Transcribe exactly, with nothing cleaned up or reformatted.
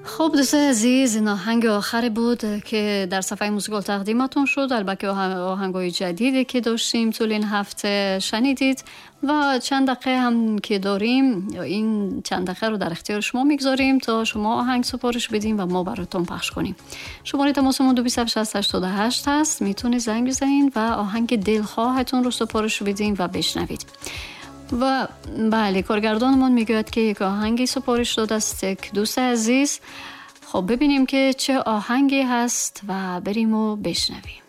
خب دوستان عزیز، این آهنگ آخری بود که در صفحه موسیقال تقدیمتون شد. البته آهنگای جدیدی که داشتیم طول این هفته شنیدید و چند دقیقه هم که داریم این چند دقیقه رو در اختیار شما میگذاریم تا شما آهنگ سفارش بدیم و ما براتون پخش کنیم. شماره تماسمون دو بیست شصت هشتاد و هشت هست، میتونید زنگ بزنید و آهنگ دلخواهتون رو سفارش بدین و بشنوید. و بله، کارگردانمون میگوید که یک آهنگی سفارش داده است یک دوست عزیز. خب ببینیم که چه آهنگی هست و بریم و بشنویم.